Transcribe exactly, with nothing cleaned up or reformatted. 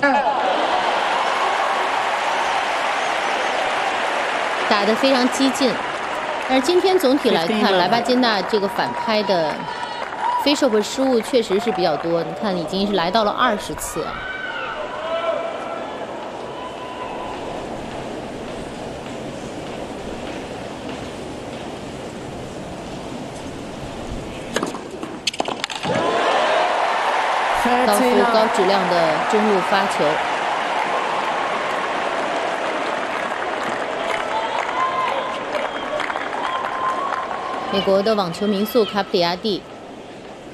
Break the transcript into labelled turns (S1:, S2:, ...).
S1: 打得非常激进。但是今天总体来看，莱巴金娜这个反拍的飞手和失误确实是比较多。你看，已经是来到了二十次啊。 高夫高质量的中路发球，美国的网球名宿卡普里亚蒂